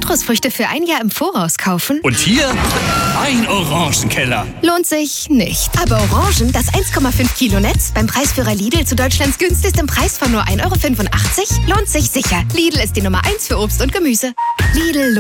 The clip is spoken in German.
Zitrusfrüchte für ein Jahr im Voraus kaufen? Und hier ein Orangenkeller. Lohnt sich nicht. Aber Orangen, das 1,5 Kilo Netz, beim Preisführer Lidl zu Deutschlands günstigstem Preis von nur 1,85 € lohnt sich sicher. Lidl ist die Nummer 1 für Obst und Gemüse. Lidl